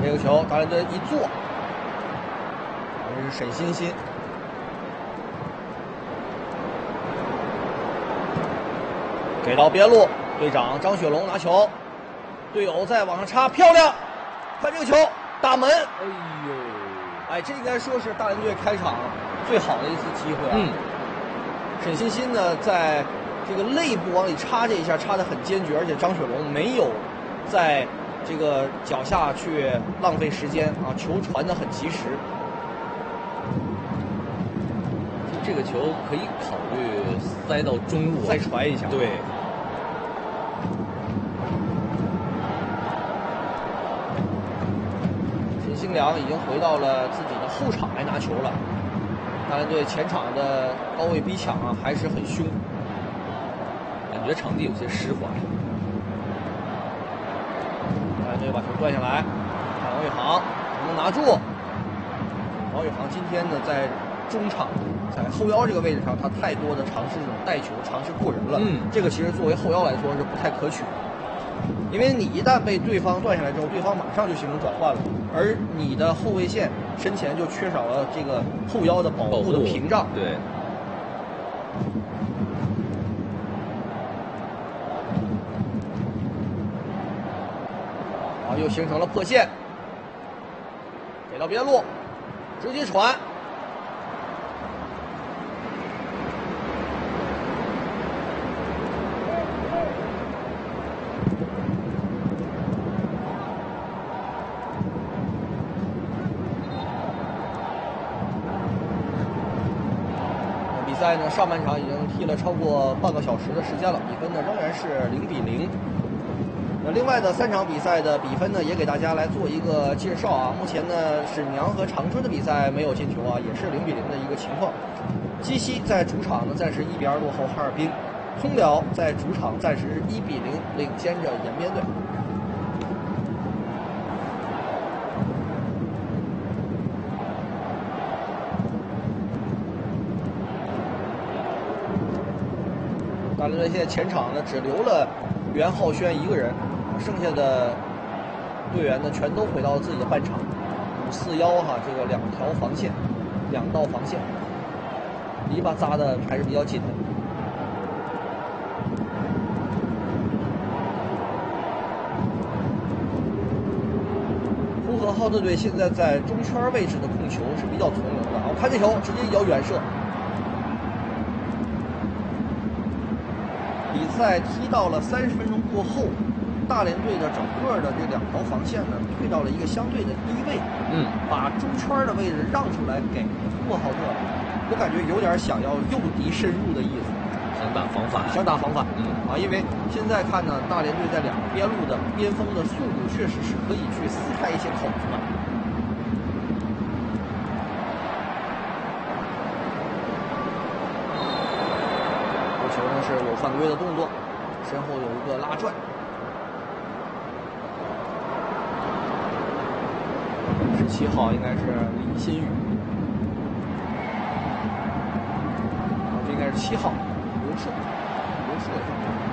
这个球大连队一做，这是沈欣欣。给到边路，队长张雪龙拿球，队友再往上插，漂亮！看这个球打门， 哎呦， 哎，这应该说是大连队开场最好的一次机会啊。沈欣欣呢，在这个肋部往里插这一下，插得很坚决，而且张雪龙没有在这个脚下去浪费时间啊，球传得很及时。 这个球可以考虑塞到中路再传一下。 对。 辛兴良已经回到了自己的后场来拿球了。大连队前场的高位逼抢啊，还是很凶， 感觉场地有些湿滑。 大连队把球断下来，看王宇航能不能拿住。王宇航今天呢，在中场，在后腰这个位置上，他太多的尝试这种带球，尝试过人了。这个其实作为后腰来说是不太可取的，因为你一旦被对方断下来之后，对方马上就形成转换了，而你的后卫线身前就缺少了这个后腰的保护的屏障。 对。 啊，又形成了破线，给到边路，直接传。比赛呢，上半场已经踢了超过半个小时的时间了，比分呢仍然是0-0。那另外的3场比赛的比分呢，也给大家来做一个介绍啊。目前呢，沈阳和长春的比赛没有进球啊，也是0-0的一个情况。鸡西在主场呢暂时1-2落后哈尔滨，通辽在主场暂时1-0领先着延边队。大连队现在前场呢只留了袁浩轩一个人，剩下的队员呢全都回到自己的半场，5-4-1哈，这个2条防线，2道防线，篱笆扎的还是比较紧的。呼和浩特队现在在中圈位置的控球是比较从容的，我看这球直接一脚远射。比赛踢到了30分钟过后，大连队的整个的这2条防线呢退到了一个相对的低位，把中圈的位置让出来给呼和浩特，我感觉有点想要诱敌深入的意思， 想打防反， 因为现在看呢，大连队在2个边路的边锋的速度确实是可以去撕开一些口子的。球呢是有犯规的动作，身后有一个拉拽。17号应该是李新宇，这应该是7号刘硕的犯规。